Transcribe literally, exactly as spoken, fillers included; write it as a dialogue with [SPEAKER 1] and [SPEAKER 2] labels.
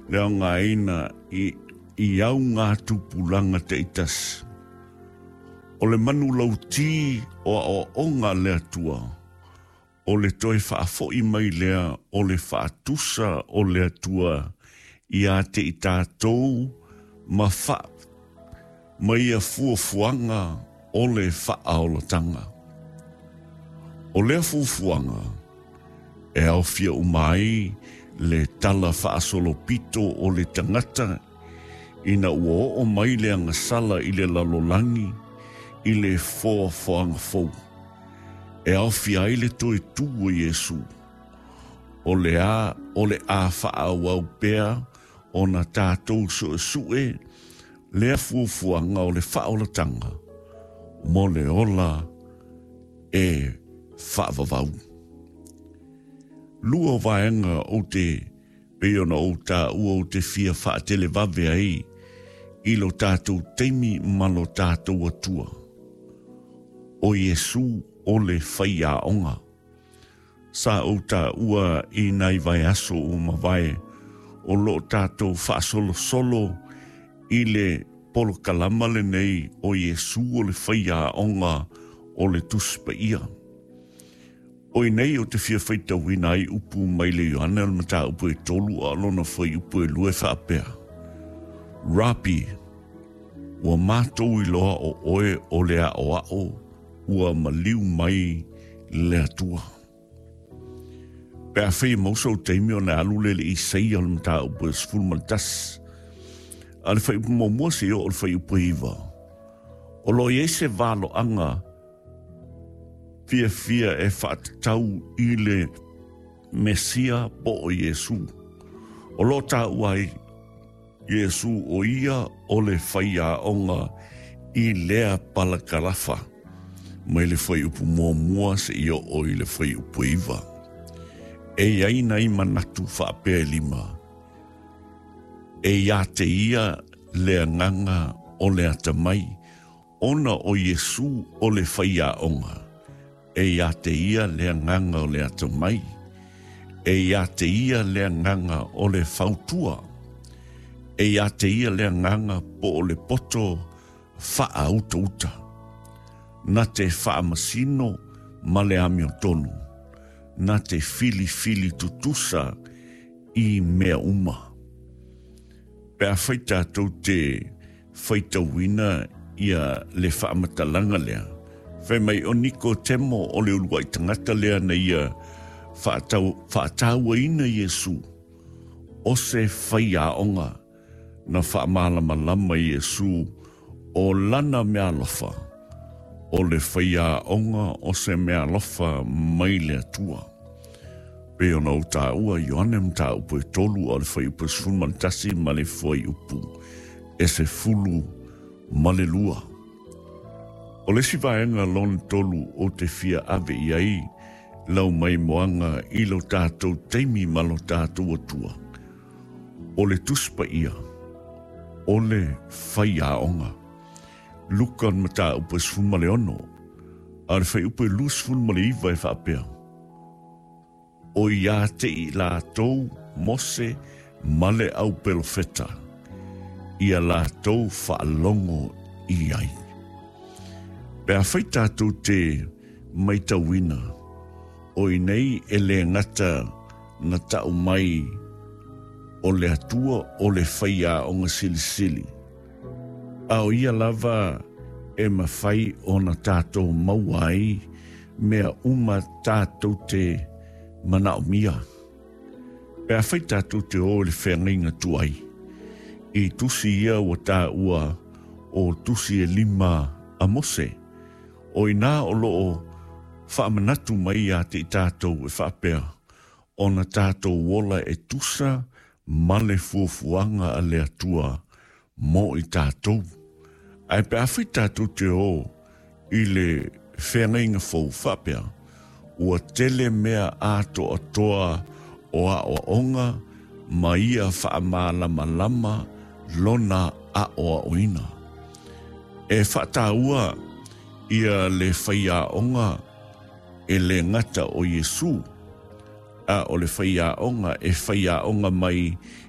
[SPEAKER 1] leo ngā ina i, i au ngā tupulanga te itas. O le manu lau tī o o onga lea tua. O le toi whaafo i mai lea o le whaatusa o lea tua i a te i tātou ma wha. Mai a fuafuanga o le whaaolatanga. O lea fuafuanga e au fia umai le tala whaasolo pito o le tangata ina ua o mai lea ngasala i le lalolangi i le fuafuanga fau. E au fia i le toi tu o Yesu. O le a, o le a whaau au pea o na tātou su sue lea fuafuanga o le whaolatanga. Mo le ola e whaavavau. Lua vaenga o te peona o tā ua o te fia whaatele vave ai i lo tātou teimi ma lo tātou atua. O Yesu o le whaia onga. Sa o tā ua i nai vai aso o mawai o lo tātou whaasolo solo i le polo kalamale nei o Yesu o le whaia onga o le tuspa ia. O i nei o te fia whaita wina i upu mai le Ioane al mata upu e tolu a lona whai upu e lue whaapea. Rapi, ua mātou i loa o oe o lea o ao, ua maliu mai lea tua. Pea whai mausa o teimi o na alule le i sei al mata upu e sfulmantas. Ale whai upu maumua se o le whai upu iwa. O lo iese valo anga, fia fia e whaatau i le Mesia po o Yesu. O lo tā uai, Yesu o ia o le whaia onga i lea palakarafa. Mai le whai upu mua mua se i o i le whai upu iwa. E aina i manatu whaapea lima. E ia te ia lea nganga o lea tamai. Ona o Yesu o le whaia onga. E ia te ia lea nganga o lea tamai. E ia te ia lea nganga o le fautua. E ia te ia lea nganga po o le poto faa uta uta. Na te faa masino ma le amio tonu. Na te fili fili tutusa i mea uma. Pea whaita tau te whaita wina ia le faa matalanga lea. Whai mai o niko temo o le uluai tangata lea na ia whaataua ina Yesu. O se whaia onga na whaamalama lama Yesu o lana mea lofa. O le whaia onga o se mea lofa mai lea tua. Pe ona o tā ua Ioane mta upu e tolu o le whai upu sfulmantasi ma le whai upu e se fulu ma le lua. O le si vaenga lon tolu o te fia ave iai, lau mai moanga i lo tātou teimi ma lo tātou atua. O le tuspa ia, o le whaia onga. Lukan mata upa sfuma le ono, a le whai upa lu sfuma le iwa e whaapea. O ia te i la tau mose ma le au pelofeta, ia la tau whaalongo i ai. Pea whai tātou te maitawina, o i nei e le ngata na tau mai o le atua o le whaia o ngā sili sili. A o ia lava e mawhai o na tātou mauai mea uma tātou te manao mia. Pea whai tātou te o le whenginga tuai. I tusi ia o tā ua o tusi e lima a mose. O ina o loo whaamanatu mai a te tātou e whaapea. O na tātou wola e tusa male fuafuanga a le atua mo i tātou. Ai pe awhi tātou te o i le whenginga fau whaapea. Ua tele mea ato atoa o a o onga ma ia whaamalama lama lona a o oina. E whaataua ia le whaia onga e le ngata o Yesu. A o le whaia onga e whaia onga mai